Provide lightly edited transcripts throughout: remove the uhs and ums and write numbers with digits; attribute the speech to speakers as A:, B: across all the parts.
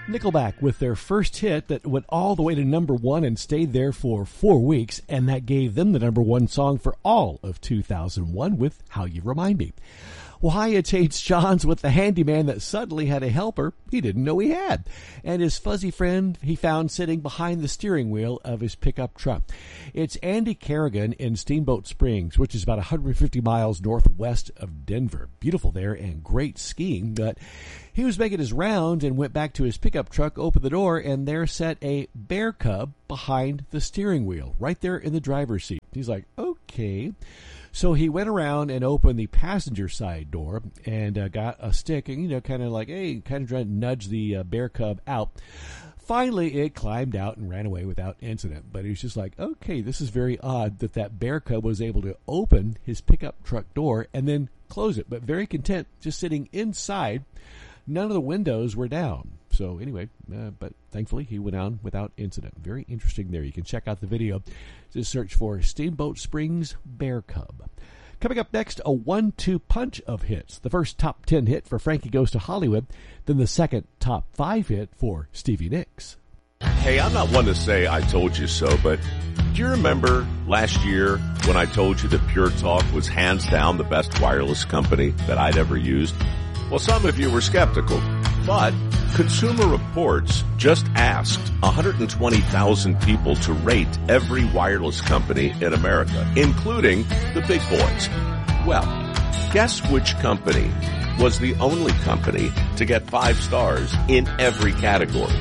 A: Nickelback with their first hit that went all the way to number one and stayed there for 4 weeks, and that gave them the number one song for all of 2001 with How You Remind Me. Wyatt St. John's with the handyman that suddenly had a helper he didn't know he had, and his fuzzy friend he found sitting behind the steering wheel of his pickup truck. It's Andy Kerrigan in Steamboat Springs, which is about 150 miles northwest of Denver. Beautiful there and great skiing, but he was making his rounds and went back to his pickup truck, opened the door, and there sat a bear cub behind the steering wheel, right there in the driver's seat. He's like, okay. So he went around and opened the passenger side door and got a stick and, kind of like, hey, kind of trying to nudge the bear cub out. Finally, it climbed out and ran away without incident. But he was just like, okay, this is very odd that bear cub was able to open his pickup truck door and then close it, but very content just sitting inside. None of the windows were down. So anyway, but thankfully he went on without incident. Very interesting there. You can check out the video. Just search for Steamboat Springs Bear Cub. Coming up next, a 1-2 punch of hits. The first top 10 hit for Frankie Goes to Hollywood, then the second top 5 hit for Stevie Nicks.
B: Hey, I'm not one to say I told you so, but do you remember last year when I told you that Pure Talk was hands down the best wireless company that I'd ever used? Well, some of you were skeptical, but Consumer Reports just asked 120,000 people to rate every wireless company in America, including the big boys. Well, guess which company was the only company to get 5 stars in every category?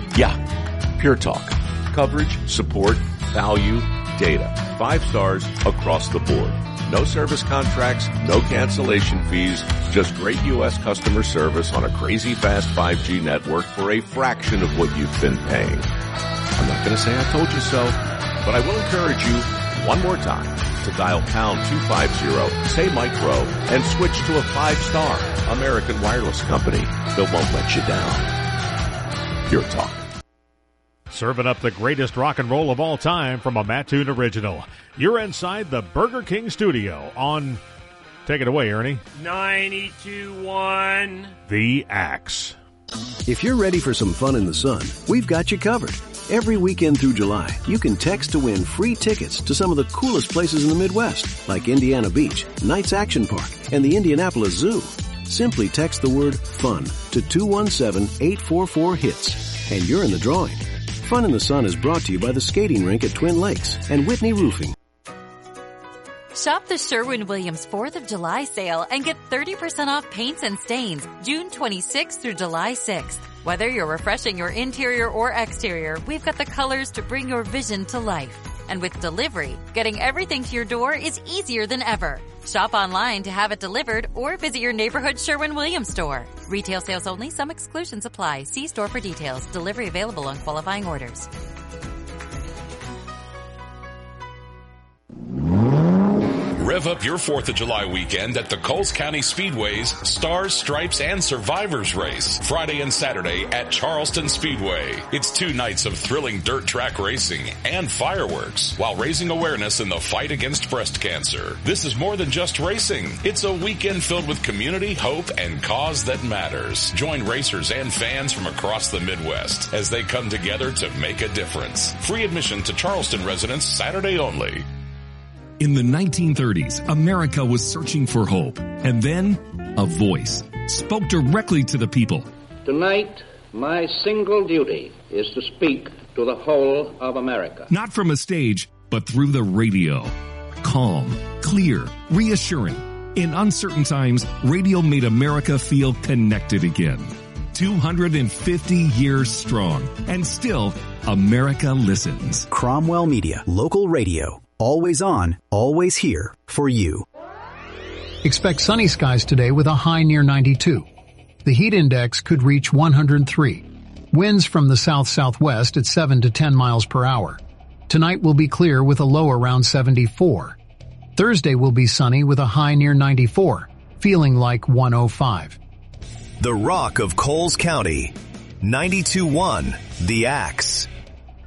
B: Yeah, Pure Talk. Coverage, support, value, data. 5 stars across the board. No service contracts, no cancellation fees, just great U.S. customer service on a crazy fast 5G network for a fraction of what you've been paying. I'm not going to say I told you so, but I will encourage you one more time to dial pound 250, say micro, and switch to a 5-star American wireless company that won't let you down. Pure Talk.
C: Serving up the greatest rock and roll of all time from a Mattoon original. You're inside the Burger King studio on, take it away, Ernie.
D: 92.1
C: The Axe.
E: If you're ready for some fun in the sun, we've got you covered. Every weekend through July, you can text to win free tickets to some of the coolest places in the Midwest, like Indiana Beach, Knights Action Park, and the Indianapolis Zoo. Simply text the word FUN to 217-844-HITS, and you're in the drawing. Fun in the Sun is brought to you by the skating rink at Twin Lakes and Whitney Roofing.
F: Shop the Sherwin-Williams 4th of July sale and get 30% off paints and stains June 26th through July 6th. Whether you're refreshing your interior or exterior, we've got the colors to bring your vision to life. And with delivery, getting everything to your door is easier than ever. Shop online to have it delivered or visit your neighborhood Sherwin-Williams store. Retail sales only. Some exclusions apply. See store for details. Delivery available on qualifying orders.
G: Rev up your 4th of July weekend at the Coles County Speedway's Stars, Stripes, and Survivors Race, Friday and Saturday at Charleston Speedway. It's 2 nights of thrilling dirt track racing and fireworks while raising awareness in the fight against breast cancer. This is more than just racing. It's a weekend filled with community, hope, and cause that matters. Join racers and fans from across the Midwest as they come together to make a difference. Free admission to Charleston residents Saturday only.
H: In the 1930s, America was searching for hope. And then, a voice spoke directly to the people.
I: Tonight, my single duty is to speak to the whole of America.
H: Not from a stage, but through the radio. Calm, clear, reassuring. In uncertain times, radio made America feel connected again. 250 years strong. And still, America listens.
J: Cromwell Media, local radio. Always on, always here for you.
K: Expect sunny skies today with a high near 92. The heat index could reach 103. Winds from the south-southwest at 7 to 10 miles per hour. Tonight will be clear with a low around 74. Thursday will be sunny with a high near 94, feeling like 105.
L: The Rock of Coles County. 92.1 The Axe.